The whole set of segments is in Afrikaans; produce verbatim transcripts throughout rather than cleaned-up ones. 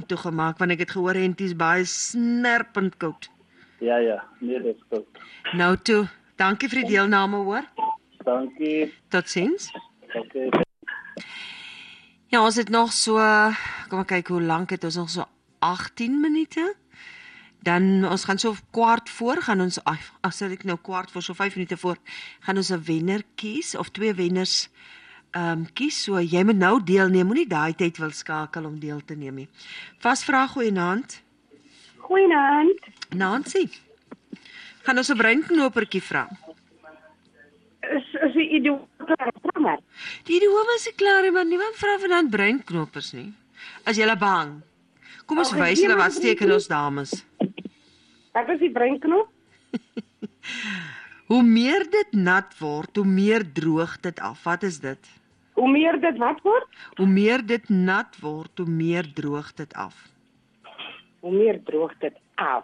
toegemaak, want ek het gehoor Henty is baie snerpend koud. Ja, ja, nee, dit is goed. Nou toe, dankie vir die deelname hoor. Dankie. Totsiens. Okay. Ja, ons het nog so, kom maar kyk hoe lank het ons nog so agttien minute. Dan ons gaan so kwart voor gaan ons ag, as ek nou kwart voor so vyf minute voor gaan ons 'n wenner kies of twee wenners ehm um, kies. So jy moet nou deelneem, moenie daai tyd wil skakel om deel te neem nie. Vasvraag goeienaand. Goeienaand. Nancy. Gaan ons 'n breinknopertjie vra. Is is die idioot klaar? Die idioom is nie klaar, maar niemand vra vanaand breinknopers nie. As jy bang. Kom ons Okay, wys gee hulle my wat steek in ons dames. Wat is die breinknop? Hoe meer dit nat word, hoe meer droog dit af. Wat is dit? Hoe meer dit wat word? Hoe meer dit nat word, hoe meer droog dit af. Hoe meer droog dit af.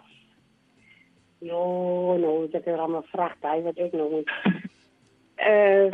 Jo, nou, dit is er allemaal vraag, daai wat ek nou moet. Uh,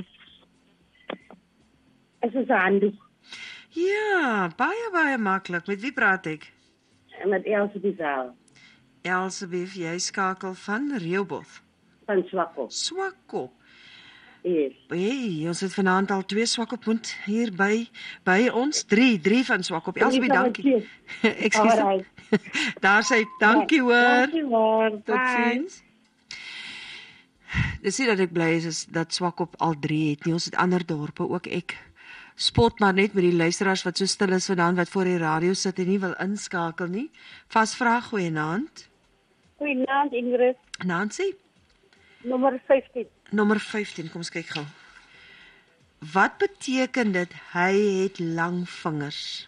is het een handdoek? Ja, baie, baie maklik. Met wie praat ek? Met Else die zaal. Elsebeth, jy skakel van Rehoboth. Van Swakop. Swakop. Yes. Hey, ons het vanaand al twee Swakop moet hier by, by ons. Drie, drie van Swakop. Elsebeth, dankie. Ekskuus. Daar sê, dankie hoor. Dankie hoor. Tot ziens. Dis nie dat ek bly is, is dat Swakop al drie het nie. Ons het ander dorpe ook. Ek spot maar net met die luisteraars wat so stil is vandaan wat voor die radio sit en nie wil inskakel nie. Vasvraag, goeienaand. Goeienaand, Ingrid. Nancy? Nommer vyftien. Nommer vyftien, kom ons kyk gou. Wat beteken dit hy het lang vingers?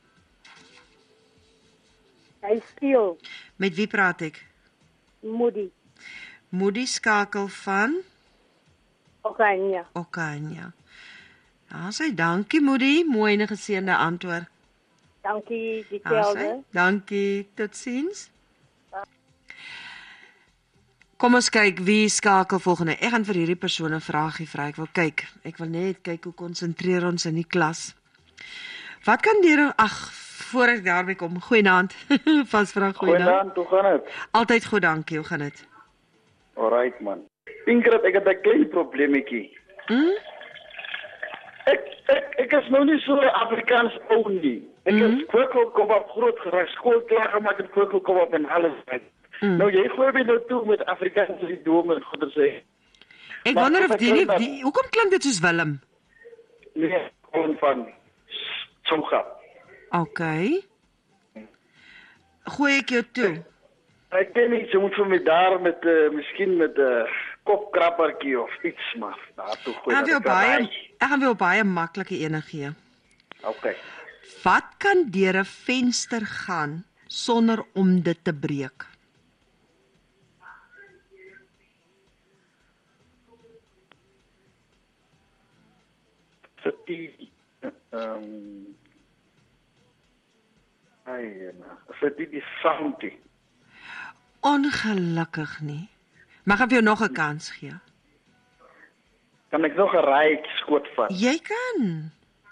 Hy speel. Met wie praat ek? Moody. Moody skakel van Okanja. Okanja. Ja, sê dankie Moody, mooi en geseënde antwoord. Dankie, die Ja, telde. sê, dankie, totsiens. Kom ons kyk wie skakel volgende. Ek gaan vir hierdie persoon 'n vraagie vra. Ek wil kyk. Ek wil net kyk hoe konsentreer ons in die klas. Wat kan deur ag voor ek daarby kom. Goeienaand. Vasvra goeienaand. Goeienaand, hoe gaan dit? Altyd goed, dankie. Hoe gaan dit? Alright man. Ingrid, ek het 'n klein probleemetjie. Hm? Ek ek ek is nou nie so Afrikaans ou nie. Ek Mm. het kwikkel kom op groot geraak skool klaar gemaak en kwikkel kom op en alles. Mm. Nou jy gooi my nou toe met Afrikaanse idiome en goeie sê. Ek Maar wonder kom of ek die nie terug die hoekom klink dit soos Willem? Nee, gewoon van Tsoga. OK. Gooi ek jou toe. Ek ken nie, jy moet vir my daar met uh, miskien met 'n uh, kopkrappertjie of iets maar daartoe gooi. Ek gaan dat jou ek kan baie ry. ek gaan jou baie maklike ene gee. Okay. Wat kan deur 'n venster gaan sonder om dit te breek? Sit die ehm ai ja, sit die soundie. Ongelukkig nie. Mag ek vir jou nog 'n kans gee? Kan ek nog 'n ry skoot vat? Jy kan.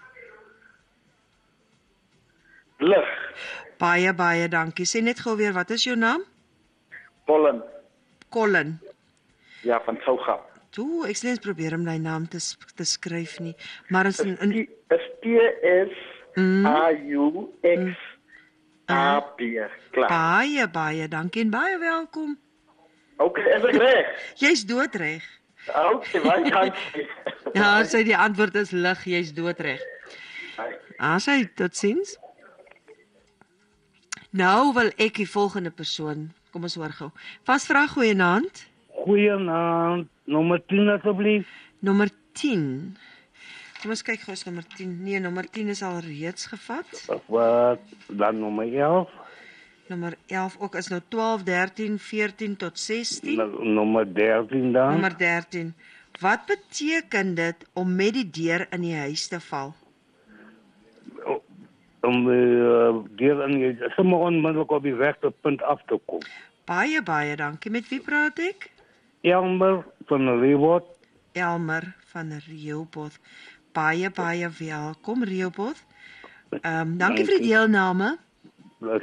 Lig, Baie baie dankie. Sê net gou weer, wat is jou naam? pollen. Colin. Ja, van Tsoga. Toe, ek sê net probeer om my naam te te skryf nie, maar is in, in Is T S A U X A P. Klaar. baie baie dankie en baie welkom. Okay, is ek reg? Jy's doodreg. Okay, baie dankie. Ja, sê die antwoord is lig, jy's doodreg. Ah, sê totsiens. Nou wil ek die volgende persoon, kom ons hoor gou. Vasvra goeienaand. Goeienaand, nommer tien asseblief. Nommer tien. Kom ons kyk gou, is nommer tien. Nee, nommer tien is al reeds gevat. Wat dan nommer elf? Nommer elf ook is nou twaalf, dertien, veertien tot sestien. No, nommer dertien dan? Nommer dertien. Wat beteken dit om met die deur in die huis te val? Om uh, deur in die sommer onmiddellik op die regte punt af te kom. Baie baie dankie. Met wie praat ek? Elmer van Rehoboth. Elmer van Rehoboth. Baie baie welkom Rehoboth. Ehm um, dankie vir die deelname.